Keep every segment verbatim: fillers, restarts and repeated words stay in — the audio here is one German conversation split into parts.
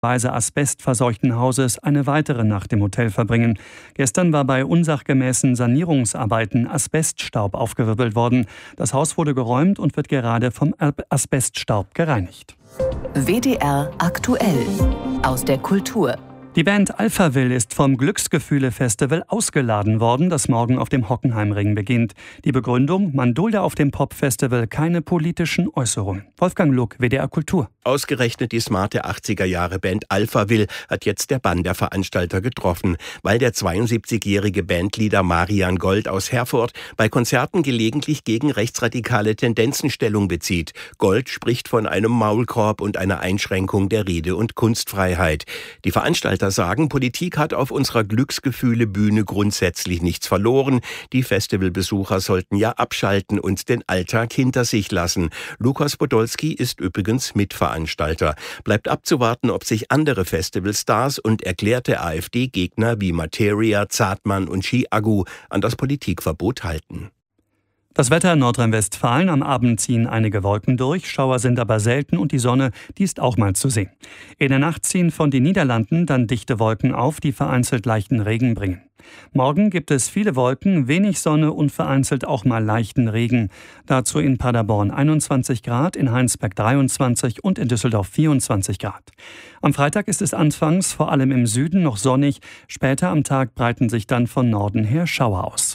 Weise asbestverseuchten Hauses eine weitere Nacht im Hotel verbringen. Gestern war bei unsachgemäßen Sanierungsarbeiten Asbeststaub aufgewirbelt worden. Das Haus wurde geräumt und wird gerade vom Asbeststaub gereinigt. W D R aktuell aus der Kultur. Die Band Alphaville ist vom Glücksgefühle-Festival ausgeladen worden, das morgen auf dem Hockenheimring beginnt. Die Begründung: man dulde auf dem Pop-Festival keine politischen Äußerungen. Wolfgang Luck, W D R Kultur. Ausgerechnet die smarte achtziger-Jahre-Band Alphaville hat jetzt der Bann der Veranstalter getroffen, weil der zweiundsiebzigjährige Bandleader Marian Gold aus Herford bei Konzerten gelegentlich gegen rechtsradikale Tendenzen Stellung bezieht. Gold spricht von einem Maulkorb und einer Einschränkung der Rede- und Kunstfreiheit. Die Veranstalter sagen, Politik hat auf unserer Glücksgefühle-Bühne grundsätzlich nichts verloren. Die Festivalbesucher sollten ja abschalten und den Alltag hinter sich lassen. Lukas Podolski ist übrigens Mitveranstalter. Bleibt abzuwarten, ob sich andere Festivalstars und erklärte AfD-Gegner wie Materia, Zartmann und Chiagu an das Politikverbot halten. Das Wetter in Nordrhein-Westfalen: am Abend ziehen einige Wolken durch, Schauer sind aber selten und die Sonne, die ist auch mal zu sehen. In der Nacht ziehen von den Niederlanden dann dichte Wolken auf, die vereinzelt leichten Regen bringen. Morgen gibt es viele Wolken, wenig Sonne und vereinzelt auch mal leichten Regen. Dazu in Paderborn einundzwanzig Grad, in Heinsberg dreiundzwanzig und in Düsseldorf vierundzwanzig Grad. Am Freitag ist es anfangs vor allem im Süden noch sonnig, später am Tag breiten sich dann von Norden her Schauer aus.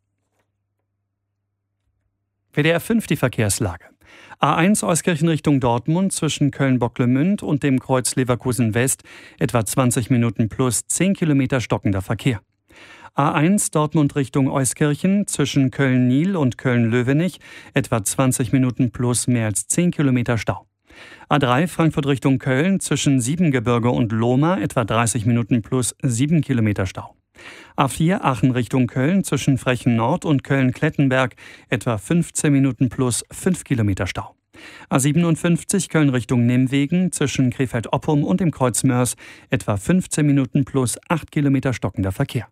W D R fünf, die Verkehrslage. A eins Euskirchen Richtung Dortmund zwischen Köln-Bocklemünd und dem Kreuz Leverkusen West etwa zwanzig Minuten plus zehn Kilometer stockender Verkehr. A eins Dortmund Richtung Euskirchen zwischen Köln-Niel und Köln-Löwenich etwa zwanzig Minuten plus mehr als zehn Kilometer Stau. A drei Frankfurt Richtung Köln zwischen Siebengebirge und Lohmar etwa dreißig Minuten plus sieben Kilometer Stau. A vier Aachen Richtung Köln zwischen Frechen Nord und Köln-Klettenberg etwa fünfzehn Minuten plus fünf Kilometer Stau. A siebenundfünfzig Köln Richtung Nimwegen zwischen Krefeld-Oppum und dem Kreuz Mörs etwa fünfzehn Minuten plus acht Kilometer stockender Verkehr.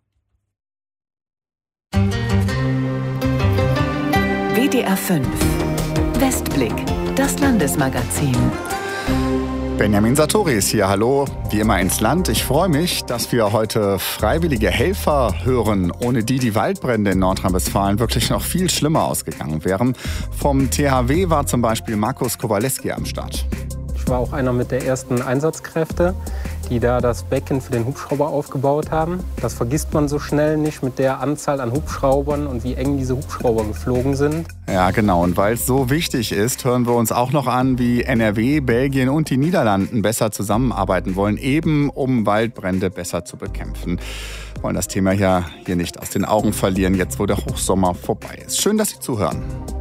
W D R fünf Westblick, das Landesmagazin. Benjamin Sartori ist hier. Hallo, wie immer ins Land. Ich freue mich, dass wir heute freiwillige Helfer hören, ohne die die Waldbrände in Nordrhein-Westfalen wirklich noch viel schlimmer ausgegangen wären. Vom T H W war zum Beispiel Markus Kowaleski am Start. Ich war auch einer mit der ersten Einsatzkräfte, die da das Becken für den Hubschrauber aufgebaut haben. Das vergisst man so schnell nicht mit der Anzahl an Hubschraubern und wie eng diese Hubschrauber geflogen sind. Ja, genau. Und weil es so wichtig ist, hören wir uns auch noch an, wie N R W, Belgien und die Niederlanden besser zusammenarbeiten wollen, eben um Waldbrände besser zu bekämpfen. Wir wollen das Thema ja hier nicht aus den Augen verlieren, jetzt wo der Hochsommer vorbei ist. Schön, dass Sie zuhören.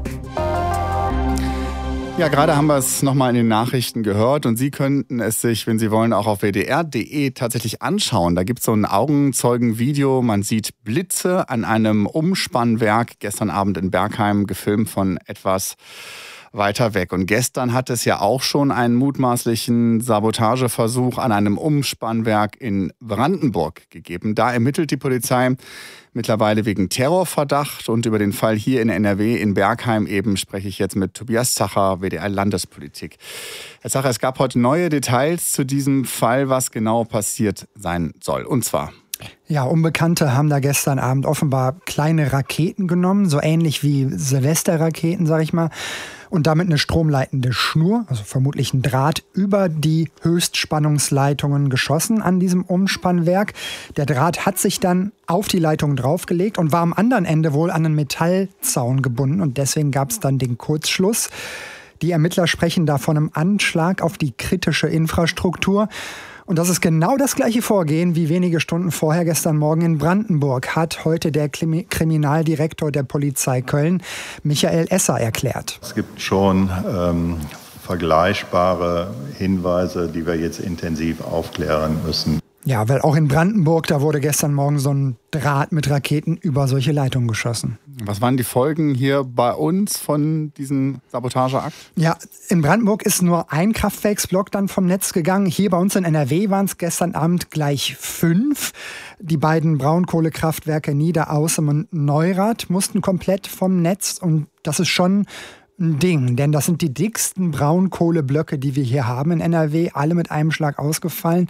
Ja, gerade haben wir es nochmal in den Nachrichten gehört und Sie könnten es sich, wenn Sie wollen, auch auf W D R Punkt D E tatsächlich anschauen. Da gibt es so ein Augenzeugenvideo. Man sieht Blitze an einem Umspannwerk gestern Abend in Bergheim, gefilmt von etwas weiter weg. Und gestern hat es ja auch schon einen mutmaßlichen Sabotageversuch an einem Umspannwerk in Brandenburg gegeben. Da ermittelt die Polizei mittlerweile wegen Terrorverdacht. Und über den Fall hier in N R W, in Bergheim eben, spreche ich jetzt mit Tobias Zacher, W D R Landespolitik. Herr Zacher, es gab heute neue Details zu diesem Fall, was genau passiert sein soll. Und zwar: Ja, Unbekannte haben da gestern Abend offenbar kleine Raketen genommen, so ähnlich wie Silvesterraketen, sag ich mal, und damit eine stromleitende Schnur, also vermutlich ein Draht, über die Höchstspannungsleitungen geschossen an diesem Umspannwerk. Der Draht hat sich dann auf die Leitung draufgelegt und war am anderen Ende wohl an einen Metallzaun gebunden und deswegen gab es dann den Kurzschluss. Die Ermittler sprechen da von einem Anschlag auf die kritische Infrastruktur. Und das ist genau das gleiche Vorgehen wie wenige Stunden vorher gestern Morgen in Brandenburg, hat heute der Kriminaldirektor der Polizei Köln, Michael Esser, erklärt. Es gibt schon ähm, vergleichbare Hinweise, die wir jetzt intensiv aufklären müssen. Ja, weil auch in Brandenburg, da wurde gestern Morgen so ein Draht mit Raketen über solche Leitungen geschossen. Was waren die Folgen hier bei uns von diesem Sabotageakt? Ja, in Brandenburg ist nur ein Kraftwerksblock dann vom Netz gegangen. Hier bei uns in N R W waren es gestern Abend gleich fünf. Die beiden Braunkohlekraftwerke Niederaußem und Neurath mussten komplett vom Netz. Und das ist schon ein Ding, denn das sind die dicksten Braunkohleblöcke, die wir hier haben in N R W, alle mit einem Schlag ausgefallen.